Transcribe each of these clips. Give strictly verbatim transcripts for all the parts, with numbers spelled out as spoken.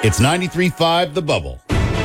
It's ninety-three point five The Bubble.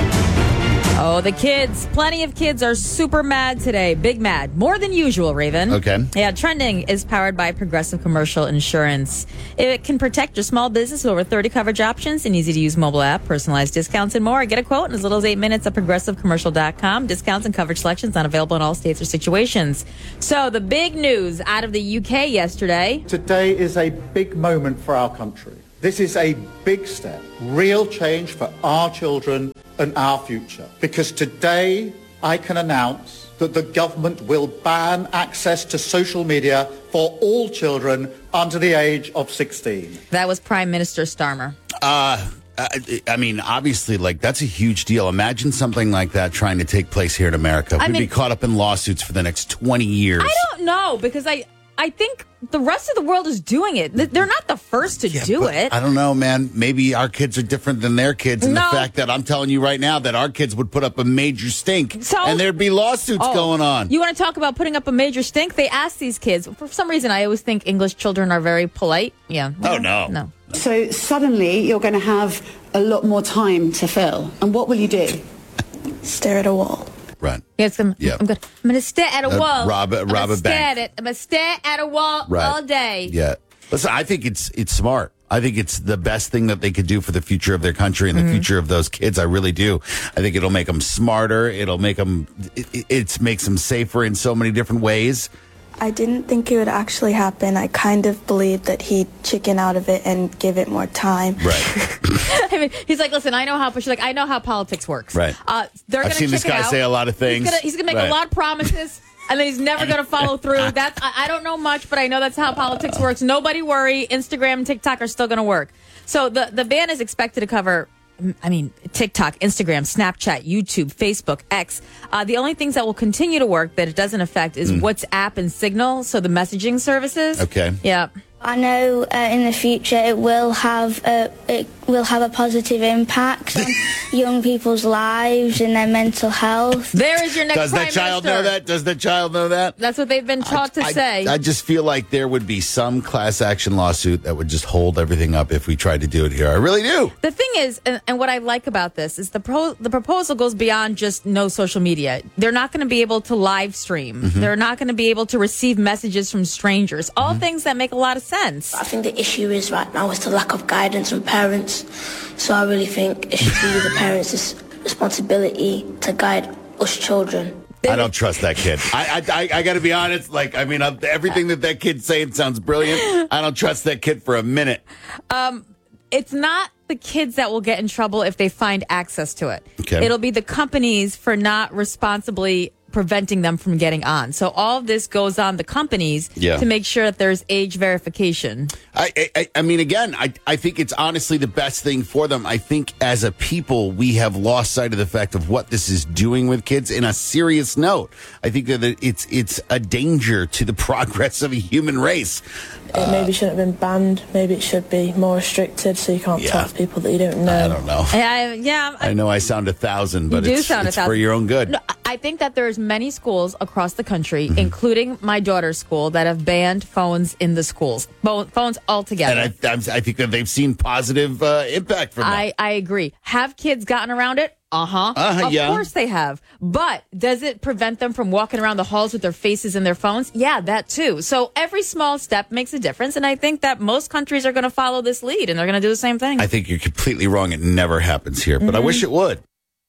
Oh, the kids. Plenty of kids are super mad today. Big mad. More than usual, Raven. Okay. Yeah, Trending is powered by Progressive Commercial Insurance. It can protect your small business with over thirty coverage options, an easy-to-use mobile app, personalized discounts, and more. Get a quote in as little as eight minutes at progressive commercial dot com. Discounts and coverage selections not available in all states or situations. So, the big news out of the U K yesterday. Today is a big moment for our country. This is a big step, real change for our children and our future. Because today I can announce that the government will ban access to social media for all children under the age of sixteen. That was Prime Minister Starmer. Uh, I, I mean, obviously, like, that's a huge deal. Imagine something like that trying to take place here in America. I We'd mean, be caught up in lawsuits for the next twenty years. I don't know, because I... I think the rest of the world is doing it. They're not the first to Yeah, do but it. I don't know, man. Maybe our kids are different than their kids. And No. the fact that I'm telling you right now that our kids would put up a major stink So- and there'd be lawsuits Oh, going on. You want to talk about putting up a major stink? They asked these kids. For some reason, I always think English children are very polite. Yeah. Oh, no. No. So suddenly you're going to have a lot more time to fill. And what will you do? Stare at a wall. Right. Yes, I'm, Yeah. I'm good. I'm going to stare at a Uh, wall. rob a- I'm rob gonna a stare bank. at it. I'm going to stare at a wall Right. all day. Yeah. Listen, I think it's it's smart. I think it's the best thing that they could do for the future of their country and the Mm-hmm. future of those kids. I really do. I think it'll make them smarter. It'll make them, it, it makes them safer in so many different ways. I didn't think it would actually happen. I kind of believed that he'd chicken out of it and give it more time. Right. I mean, he's like, listen, I know how. She's like, I know how politics works. Right. Uh, they're I've gonna seen this chicken guy out. say a lot of things. He's gonna, he's gonna make Right. a lot of promises, and then he's never gonna follow through. That's I, I don't know much, but I know that's how politics works. Nobody worry. Instagram and TikTok are still gonna work. So the the ban is expected to cover. I mean, TikTok, Instagram, Snapchat, YouTube, Facebook, X. Uh, the only things that will continue to work that it doesn't affect is WhatsApp and Signal, so the messaging services. Okay. Yeah. I know uh, in the future it will have a, it will have a positive impact on young people's lives and their mental health. There is your next Does Prime that child Minister. know that? Does the child know that? That's what they've been taught to I, say. I just feel like there would be some class action lawsuit that would just hold everything up if we tried to do it here. I really do. The thing is, and, and what I like about this is the pro, the proposal goes beyond just no social media. They're not going to be able to live stream. Mm-hmm. They're not going to be able to receive messages from strangers. All things that make a lot of sense. I think the issue is right now is the lack of guidance from parents. So I really think it should be the parents' responsibility to guide us children. I don't trust that kid. I I, I, I got to be honest. Like, I mean, uh, everything that that kid's saying sounds brilliant. I don't trust that kid for a minute. It's not the kids that will get in trouble if they find access to it. Okay. It'll be the companies for not responsibly preventing them from getting on. So all of this goes on the companies Yeah. to make sure that there's age verification. I, I, I mean, again, I, I think it's honestly the best thing for them. I think as a people, we have lost sight of the fact of what this is doing with kids in a serious note. I think that it's it's a danger to the progress of a human race. It maybe shouldn't have been banned. Maybe it should be more restricted so you can't Yeah. talk to people that you don't know. I don't know. Yeah, yeah. I know I sound a thousand, but You do it's, sound a it's for thousand. your own good. No, I think that there's many schools across the country, Mm-hmm. including my daughter's school, that have banned phones in the schools. Bo- phones altogether. And I, I'm- I think that they've seen positive uh, impact from that. I, I agree. Have kids gotten around it? Uh-huh. Uh-huh, of yeah. course they have. But does it prevent them from walking around the halls with their faces in their phones? Yeah, that too. So every small step makes a difference. And I think that most countries are going to follow this lead and they're going to do the same thing. I think you're completely wrong. It never happens here, but I wish it would.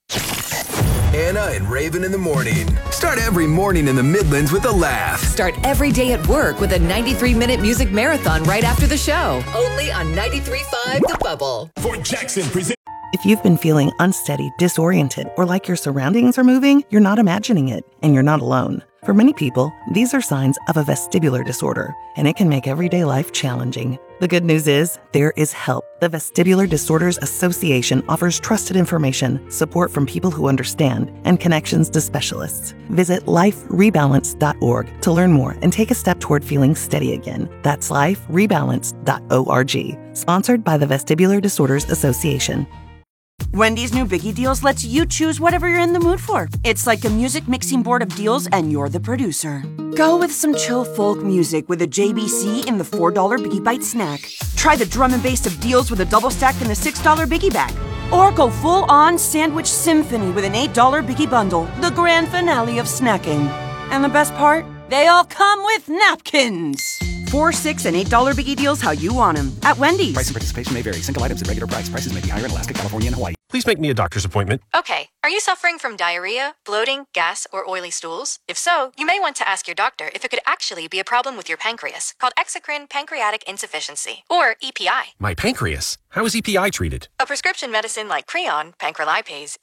Anna and Raven in the morning. Start every morning in the Midlands with a laugh. Start every day at work with a ninety-three minute music marathon right after the show. Only on ninety-three point five The Bubble. For Jackson present. If you've been feeling unsteady, disoriented, or like your surroundings are moving, you're not imagining it, and you're not alone. For many people, these are signs of a vestibular disorder, and it can make everyday life challenging. The good news is, there is help. The Vestibular Disorders Association offers trusted information, support from people who understand, and connections to specialists. Visit life rebalance dot org to learn more and take a step toward feeling steady again. That's life rebalance dot org. Sponsored by the Vestibular Disorders Association. Wendy's new Biggie Deals lets you choose whatever you're in the mood for. It's like a music mixing board of deals, and you're the producer. Go with some chill folk music with a J B C in the four dollar Biggie Bite snack. Try the drum and bass of deals with a double stack in the six dollar Biggie bag. Or go full-on sandwich symphony with an eight dollar Biggie Bundle, the grand finale of snacking. And the best part? They all come with napkins. Four, six, and eight dollar Biggie deals how you want them at Wendy's. Price and participation may vary. Single items at regular price. Prices may be higher in Alaska, California, and Hawaii. Please make me a doctor's appointment. Okay, are you suffering from diarrhea, bloating, gas, or oily stools? If so, you may want to ask your doctor if it could actually be a problem with your pancreas, called exocrine pancreatic insufficiency, or E P I. My pancreas? How is E P I treated? A prescription medicine like Creon, pancrelipase,